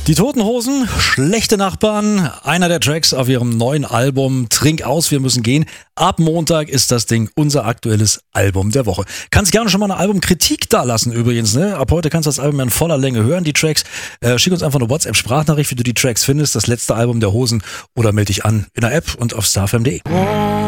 Die Toten Hosen, schlechte Nachbarn, einer der Tracks auf ihrem neuen Album Trink aus, wir müssen gehen. Ab Montag ist das Ding unser aktuelles Album der Woche. Kannst gerne schon mal eine Albumkritik da lassen übrigens, ne? Ab heute kannst du das Album in voller Länge hören, die Tracks. Schick uns einfach eine WhatsApp-Sprachnachricht, wie du die Tracks findest, das letzte Album der Hosen, oder melde dich an in der App und auf starfm.de.